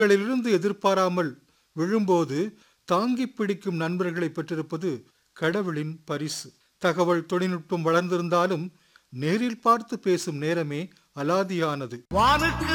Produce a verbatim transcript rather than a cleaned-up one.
களிலிருந்து எதிர்பாராமல் விழும்போது தாங்கி பிடிக்கும் நண்பர்களை பெற்றிருப்பது கடவுளின் பரிசு. தகவல் தொழில்நுட்பம் வளர்ந்திருந்தாலும் நேரில் பார்த்து பேசும் நேரமே அலாதியானது.